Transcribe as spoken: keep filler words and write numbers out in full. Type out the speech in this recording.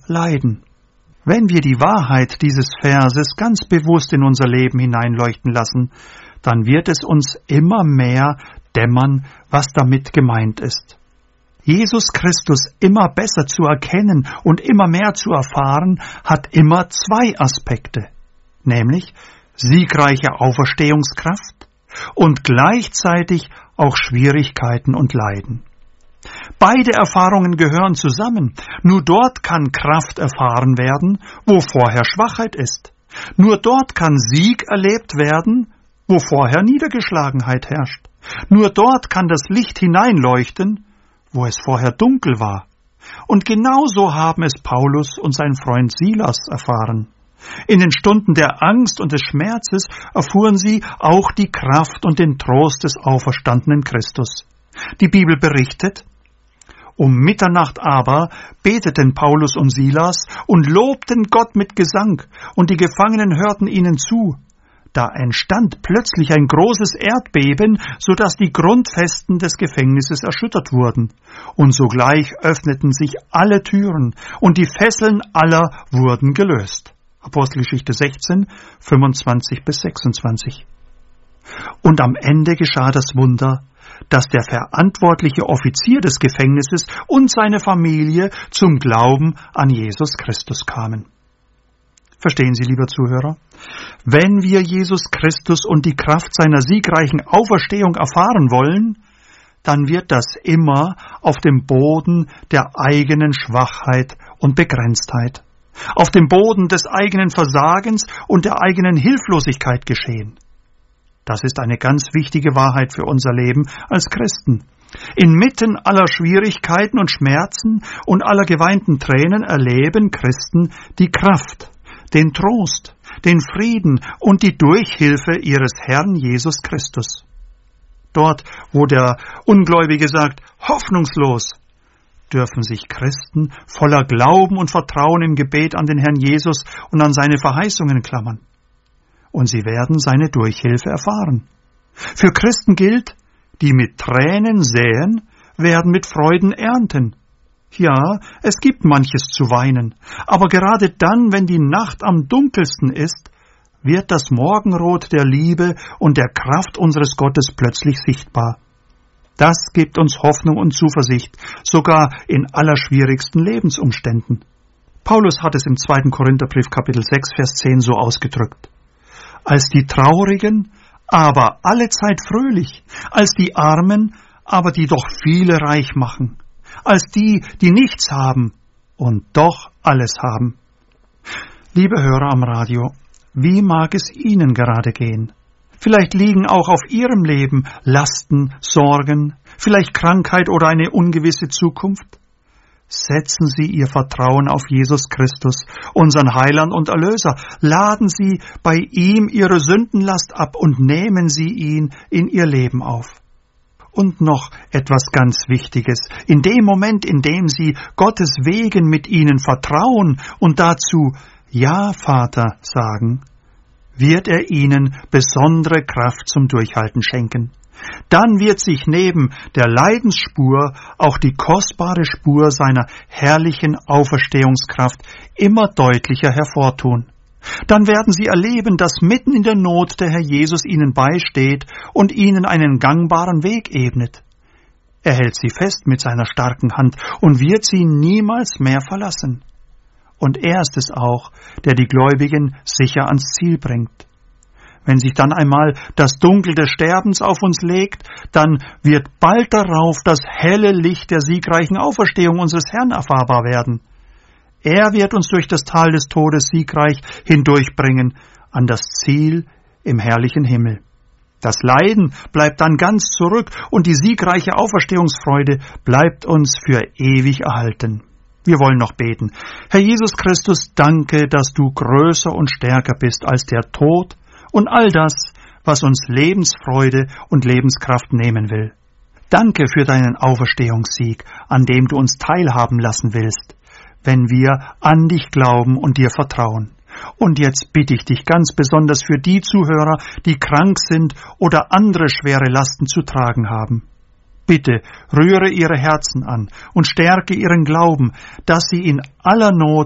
Leiden. Wenn wir die Wahrheit dieses Verses ganz bewusst in unser Leben hineinleuchten lassen, dann wird es uns immer mehr dämmern, was damit gemeint ist. Jesus Christus immer besser zu erkennen und immer mehr zu erfahren, hat immer zwei Aspekte, nämlich siegreiche Auferstehungskraft und gleichzeitig auch Schwierigkeiten und Leiden. Beide Erfahrungen gehören zusammen. Nur dort kann Kraft erfahren werden, wo vorher Schwachheit ist. Nur dort kann Sieg erlebt werden, wo vorher Niedergeschlagenheit herrscht. Nur dort kann das Licht hineinleuchten, wo es vorher dunkel war. Und genauso haben es Paulus und sein Freund Silas erfahren. In den Stunden der Angst und des Schmerzes erfuhren sie auch die Kraft und den Trost des auferstandenen Christus. Die Bibel berichtet: Um Mitternacht aber beteten Paulus und Silas und lobten Gott mit Gesang, und die Gefangenen hörten ihnen zu. Da entstand plötzlich ein großes Erdbeben, so dass die Grundfesten des Gefängnisses erschüttert wurden. Und sogleich öffneten sich alle Türen, und die Fesseln aller wurden gelöst. Apostelgeschichte sechzehn, fünfundzwanzig bis sechsundzwanzig. Und am Ende geschah das Wunder, dass der verantwortliche Offizier des Gefängnisses und seine Familie zum Glauben an Jesus Christus kamen. Verstehen Sie, lieber Zuhörer? Wenn wir Jesus Christus und die Kraft seiner siegreichen Auferstehung erfahren wollen, dann wird das immer auf dem Boden der eigenen Schwachheit und Begrenztheit, auf dem Boden des eigenen Versagens und der eigenen Hilflosigkeit geschehen. Das ist eine ganz wichtige Wahrheit für unser Leben als Christen. Inmitten aller Schwierigkeiten und Schmerzen und aller geweinten Tränen erleben Christen die Kraft, den Trost, den Frieden und die Durchhilfe ihres Herrn Jesus Christus. Dort, wo der Ungläubige sagt, hoffnungslos, dürfen sich Christen voller Glauben und Vertrauen im Gebet an den Herrn Jesus und an seine Verheißungen klammern. Und sie werden seine Durchhilfe erfahren. Für Christen gilt, die mit Tränen säen, werden mit Freuden ernten. Ja, es gibt manches zu weinen, aber gerade dann, wenn die Nacht am dunkelsten ist, wird das Morgenrot der Liebe und der Kraft unseres Gottes plötzlich sichtbar. Das gibt uns Hoffnung und Zuversicht, sogar in allerschwierigsten Lebensumständen. Paulus hat es im zweiten Korintherbrief Kapitel sechs, Vers zehn so ausgedrückt: Als die Traurigen, aber allezeit fröhlich, als die Armen, aber die doch viele reich machen, als die, die nichts haben und doch alles haben. Liebe Hörer am Radio, wie mag es Ihnen gerade gehen? Vielleicht liegen auch auf Ihrem Leben Lasten, Sorgen, vielleicht Krankheit oder eine ungewisse Zukunft. Setzen Sie Ihr Vertrauen auf Jesus Christus, unseren Heiland und Erlöser. Laden Sie bei ihm Ihre Sündenlast ab und nehmen Sie ihn in Ihr Leben auf. Und noch etwas ganz Wichtiges. In dem Moment, in dem Sie Gottes Wegen mit ihnen vertrauen und dazu Ja, Vater sagen, wird er ihnen besondere Kraft zum Durchhalten schenken. Dann wird sich neben der Leidensspur auch die kostbare Spur seiner herrlichen Auferstehungskraft immer deutlicher hervortun. Dann werden sie erleben, dass mitten in der Not der Herr Jesus ihnen beisteht und ihnen einen gangbaren Weg ebnet. Er hält sie fest mit seiner starken Hand und wird sie niemals mehr verlassen. Und er ist es auch, der die Gläubigen sicher ans Ziel bringt. Wenn sich dann einmal das Dunkel des Sterbens auf uns legt, dann wird bald darauf das helle Licht der siegreichen Auferstehung unseres Herrn erfahrbar werden. Er wird uns durch das Tal des Todes siegreich hindurchbringen an das Ziel im herrlichen Himmel. Das Leiden bleibt dann ganz zurück und die siegreiche Auferstehungsfreude bleibt uns für ewig erhalten. Wir wollen noch beten. Herr Jesus Christus, danke, dass du größer und stärker bist als der Tod und all das, was uns Lebensfreude und Lebenskraft nehmen will. Danke für deinen Auferstehungssieg, an dem du uns teilhaben lassen willst, wenn wir an dich glauben und dir vertrauen. Und jetzt bitte ich dich ganz besonders für die Zuhörer, die krank sind oder andere schwere Lasten zu tragen haben. Bitte rühre ihre Herzen an und stärke ihren Glauben, dass sie in aller Not